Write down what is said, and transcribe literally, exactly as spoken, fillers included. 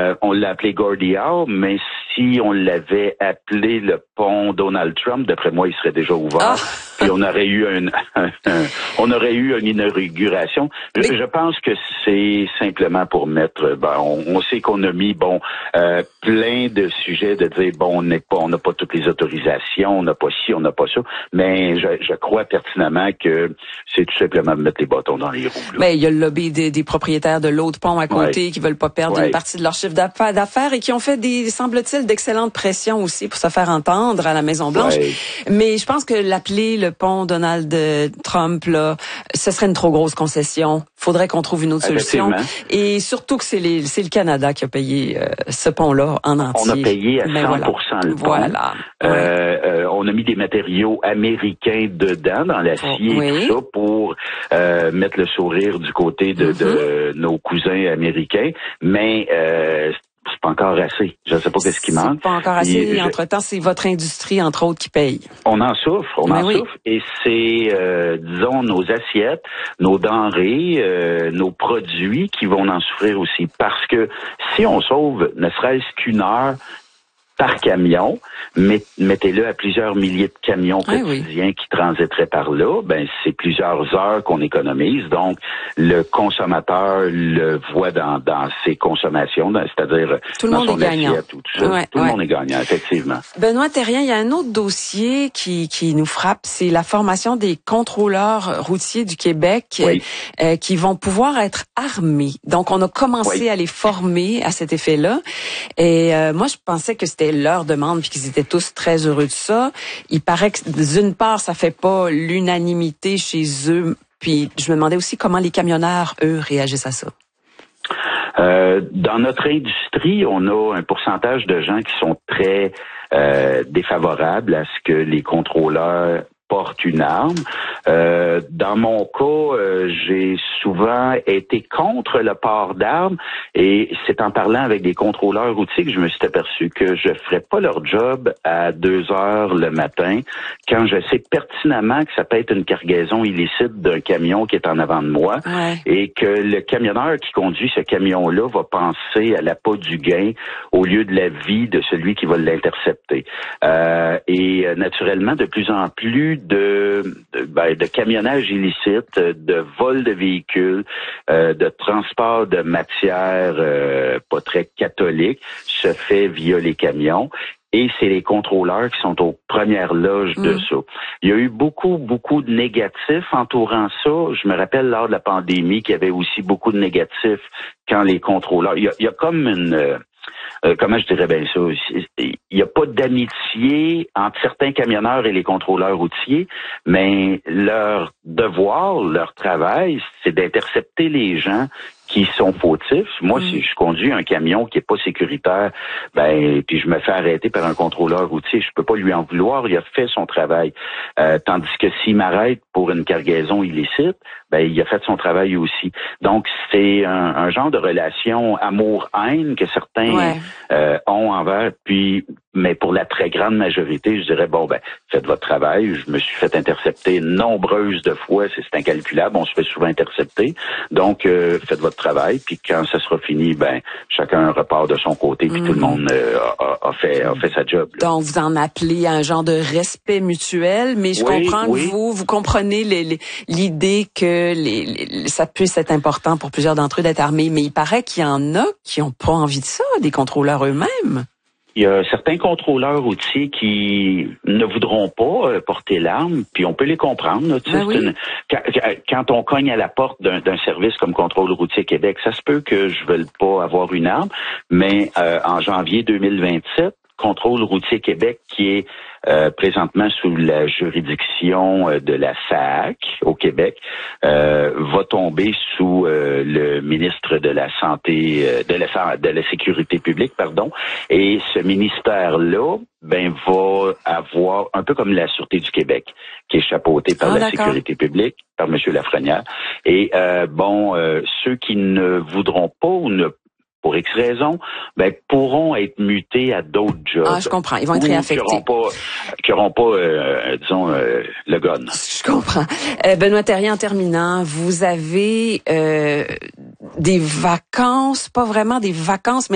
Euh, on l'a appelé Gordie Howe, mais si on l'avait appelé le pont Donald Trump, d'après moi, il serait déjà ouvert. Ah. Puis on aurait eu un, un, un on aurait eu une inauguration. Mais... Je, je pense que c'est simplement pour mettre. Ben, on, on sait qu'on a mis bon euh, plein de sujets de dire bon, on n'est pas, on n'a pas toutes les autorisations, on n'a pas ci, on n'a pas ça. Mais je, je crois pertinemment que c'est tout simplement mettre les bâtons dans les roues. Ben il y a le lobby des, des propriétaires de l'autre pont à côté ouais. qui veulent pas perdre ouais. une partie de leur chiffre d'affaires et qui ont fait des semble-t-il d'excellentes pressions aussi pour se faire entendre à la Maison Blanche. Ouais. Mais je pense que l'appeler le pont Donald Trump là, ce serait une trop grosse concession. Faudrait qu'on trouve une autre solution. Et surtout que c'est, les, c'est le Canada qui a payé euh, ce pont-là en entier. On a payé à cent pour cent ben voilà. le pont. Voilà. Euh, ouais. euh, on a mis des matériaux américains dedans, dans l'acier oui. et tout ça, pour euh, mettre le sourire du côté de, mm-hmm. de nos cousins américains. Mais euh, c'est pas encore assez. Je ne sais pas qu'est-ce qui manque. C'est pas encore assez. Et entre-temps, c'est votre industrie, entre autres, qui paye. On en souffre, on Mais en oui. souffre. Et c'est, euh, disons, nos assiettes, nos denrées, euh, nos produits qui vont en souffrir aussi. Parce que si on sauve ne serait-ce qu'une heure par camion, met, mettez-le à plusieurs milliers de camions quotidiens ah oui. qui transiteraient par là, ben c'est plusieurs heures qu'on économise. Donc, le consommateur le voit dans, dans ses consommations, dans, c'est-à-dire tout le dans monde son est gagnant. assiette, tout ça. Ouais, tout ouais. le monde est gagnant, effectivement. Benoît Thérien, il y a un autre dossier qui, qui nous frappe, c'est la formation des contrôleurs routiers du Québec oui. euh, qui vont pouvoir être armés. Donc, on a commencé oui. à les former à cet effet-là. Et euh, moi, je pensais que c'était leur demande puis qu'ils étaient tous très heureux de ça. Il paraît que d'une part, ça fait pas l'unanimité chez eux. Puis je me demandais aussi comment les camionneurs, eux, réagissent à ça. Euh, dans notre industrie, on a un pourcentage de gens qui sont très euh, défavorables à ce que les contrôleurs portent une arme. Euh, dans mon cas, euh, j'ai souvent été contre le port d'armes et c'est en parlant avec des contrôleurs routiers que je me suis aperçu que je ferais pas leur job à deux heures le matin quand je sais pertinemment que ça peut être une cargaison illicite d'un camion qui est en avant de moi ouais. et que le camionneur qui conduit ce camion-là va penser à l'appât du gain au lieu de la vie de celui qui va l'intercepter. Euh, et naturellement, de plus en plus de, de, ben, de camionnage illicite, de vol de véhicules, euh, de transport de matières euh, pas très catholiques se fait via les camions. Et c'est les contrôleurs qui sont aux premières loges mmh. de ça. Il y a eu beaucoup, beaucoup de négatifs entourant ça. Je me rappelle lors de la pandémie qu'il y avait aussi beaucoup de négatifs quand les contrôleurs... Il y a, il y a comme une... Euh, Euh, comment je dirais bien ça? Il n'y a pas d'amitié entre certains camionneurs et les contrôleurs routiers, mais leur devoir, leur travail, c'est d'intercepter les gens qui sont fautifs. Moi, mmh. si je conduis un camion qui est pas sécuritaire, ben, puis je me fais arrêter par un contrôleur routier, je peux pas lui en vouloir, il a fait son travail. Euh, tandis que s'il m'arrête pour une cargaison illicite, ben, il a fait son travail aussi. Donc, c'est un, un genre de relation amour-haine que certains ouais. euh, ont envers, puis, mais pour la très grande majorité, je dirais, bon, ben, faites votre travail. Je me suis fait intercepter nombreuses de fois, c'est, c'est incalculable, on se fait souvent intercepter. Donc, euh, faites votre travail, puis quand ça sera fini, ben chacun repart de son côté, puis mmh. tout le monde euh, a, a fait a fait sa job. Là. Donc vous en appelez à un genre de respect mutuel, mais je oui, comprends oui. que vous vous comprenez les, les, l'idée que les, les, ça puisse être important pour plusieurs d'entre eux d'être armés, mais il paraît qu'il y en a qui ont pas envie de ça, des contrôleurs eux-mêmes. Il y a certains contrôleurs routiers qui ne voudront pas euh, porter l'arme, puis on peut les comprendre. Là, ben oui. une, quand, quand on cogne à la porte d'un, d'un service comme Contrôle routier Québec, ça se peut que je ne veuille pas avoir une arme, mais euh, en janvier deux mille vingt-sept, Contrôle routier Québec, qui est euh, présentement sous la juridiction euh, de la S A A C au Québec, euh, va tomber sous euh, le ministre de la Santé, euh, de la de la Sécurité publique, pardon. Et ce ministère-là, ben va avoir un peu comme la Sûreté du Québec, qui est chapeautée par ah, la d'accord. Sécurité publique, par M. Lafrenière. Et euh, bon, euh, ceux qui ne voudront pas ou ne pour X raisons, ben, pourront être mutés à d'autres jobs. Ah, je comprends. Ils vont être réaffectés. Qui n'auront pas, qui auront pas euh, disons, euh, le gun. Je comprends. Euh, Benoît Thérien, en terminant, vous avez euh, des vacances, pas vraiment des vacances, mais